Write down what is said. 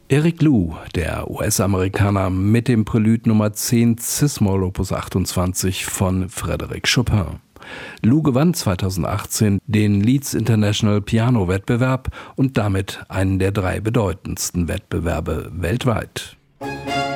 Eric Liu, der US-Amerikaner mit dem Prälude Nummer 10 Cis-Moll Opus 28 von Frédéric Chopin. Liu gewann 2018 den Leeds International Piano Wettbewerb und damit einen der 3 bedeutendsten Wettbewerbe weltweit.